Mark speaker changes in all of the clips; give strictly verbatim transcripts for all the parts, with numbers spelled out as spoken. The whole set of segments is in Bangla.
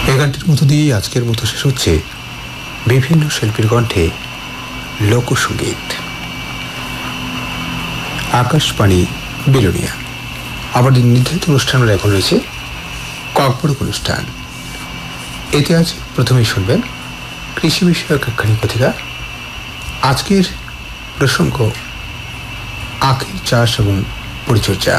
Speaker 1: এই গানটির মধ্য দিয়ে আজকের মতো শেষ হচ্ছে বিভিন্ন শিল্পীর কণ্ঠে লোকসঙ্গীত। আকাশবাণী বিলোনিয়া। আমাদের নির্ধারিত অনুষ্ঠানের এখন রয়েছে কর্পোরেট অনুষ্ঠান। এতে আজ প্রথমেই শুনবেন কৃষি বিষয়ক একখানি কথিকা। আজকের প্রসঙ্গ আখের চাষ এবং পরিচর্যা।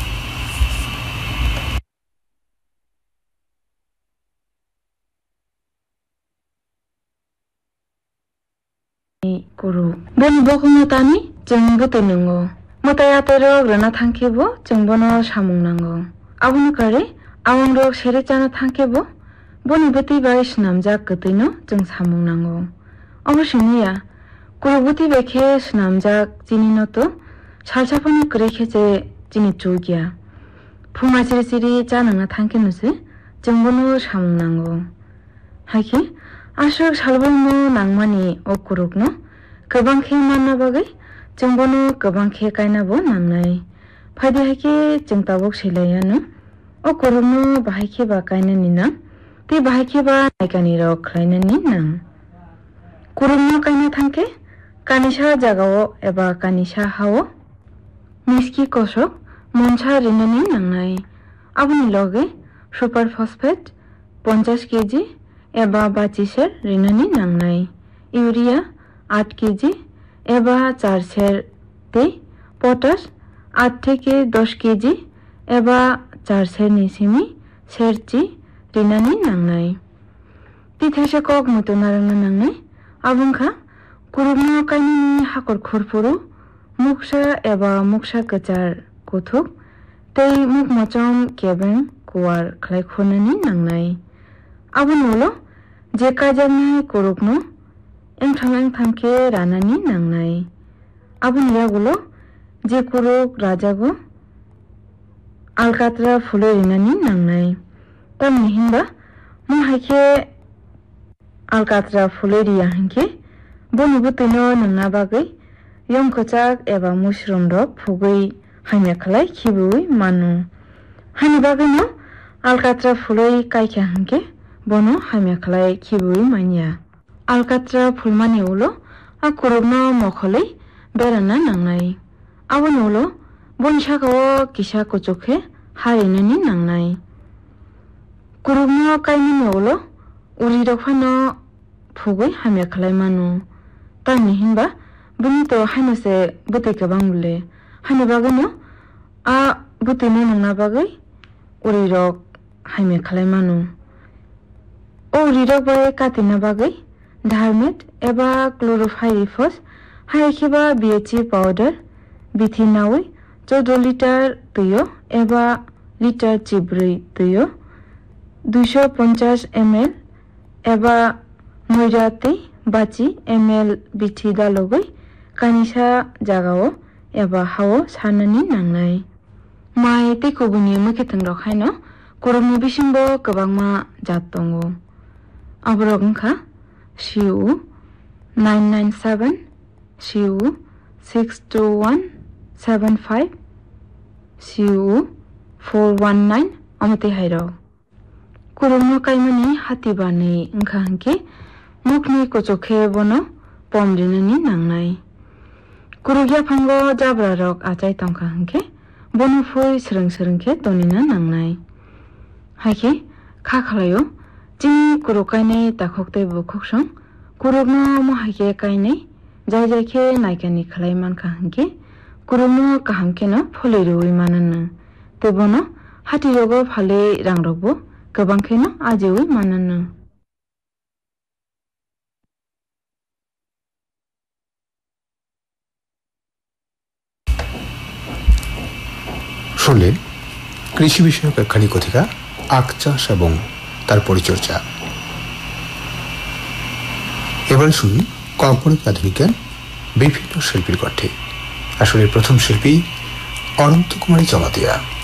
Speaker 2: Kuru boni bokumo tani jeng buti nungo mutaya tero grana thangkebo jeng bono samung nango abuni kare awang rok sere chana thangkebo boni buti bai snamjak gotino jeng samung nango obosiniya kuru buti bekhe snamjak chini noto salsapani kre khece chini chugya phuma chiri chiri chanangna thangkenuse jeng bono samung nango haiki asok salbongno nangmani o kurukno गोबां खे मानना बागै जों बनो गोबां खे गायनाबो नांनाय फायदे हायके जों ताबक सैलायानो ओ करमनो बाहायखे बा गायनायनि नां ते बाहायखे बा नायगानि रक खालायनायनि नां करमनो गायना थांखे कानिसा जागाव एबा कानिसा हाव मिसकी कसक मनसा रिनानि नांनाय आबुनि लगे सुपार फसफेट पचास केजी एबा बाचिसेर रिनानि नांनाय इउरिया आठ केजी एबा चार सेर ते पटास आठ থেকে দশ केजी एबा चार सेर निसिमी सेरची रिनानि नांनाय तिथासे कक मुतो नारंना नांनाय आबुंखा कुरुमनो कायनि हाकर खुरफुरु मुक्सा एबा मुक्सा कचार कुथुक तै मुक मचम केबें कुवार खलायखोननि नांनाय आबुनोलो जे काजामनि कुरुकनो एंथां एंथां के रानानि नांनाय आबुनियागुलो जे कुरुक राजागो आलकात्रा फुले रिनानि नांनाय तमनि हिंबा मुहायखे आलकात्रा फुले रिया हंके बनि बुतिनो नंना बागै यमकचाक एबा मुश्रुम रक फुगै हायना खलाय खिबुई मानु हायनि बागैनो आलकात्रा फुले कायखे हंके बनो हायना खलाय खिबुई मानिया आलकात्रा फुलमानि उलो आ कुरुगनो मखलै बेराना नांनाय आवन उलो बनसागाव किसा कुचुखे हारिनानि नांनाय कुरुगनो कायनि उलो उरि रफानो फुगै हामे खलाय मानु तानि हिनबा बुनि तो हानसे बुते गोबां मुले हानि बागैनो आ बुतेनो नंना बागै उरि रक हामे खलाय मानु ओ उरि रक बाय कातिना बागै धारमेट एबा क्लोरोफाइरिफस हायखेबा बीएचसी पाउडर बिथिनावै चौदह लिटार दैयो एबा लिटार चिब्रै दैयो दुइश पचास एमएल एबा मैराते बाची एमएल बिथि दालगै कानिसा जागाव एबा हाव साननानि नांनाय माय तेखौबुनि मुखेथों रखायनो करमनि बिसिमबो गोबांमा जात दंगो आबरगंखा C U nine nine seven, C U six two one seven five, C U four one nine amate hairo. Kurumno kaimani hatibani ngka hangke mukni kochokhe bono pomrinani nangnay. Kurugya phango jabra rok achai tongka hangke bono foi sereng serengke tonina nangnay. Haike kha khalayo Jini kurukainai takhoktai bukhoksong kurugno mohake kainai jai jaike naikani khalai manka hangke kurugno kahamkeno pholirui mananno tebono hati rogo phale rangrogbo gobangkheno ajeui mananno
Speaker 1: শুনলেন কৃষি বিষয়ক একখানি কথিকা আখ চাষ এবং তার পরিচর্যা। এবার শুনুন কর্পোরেট আধুনিক গান বিভিন্ন শিল্পীর কণ্ঠে। আসলে প্রথম শিল্পী অনন্ত কুমারী জমাতিয়া।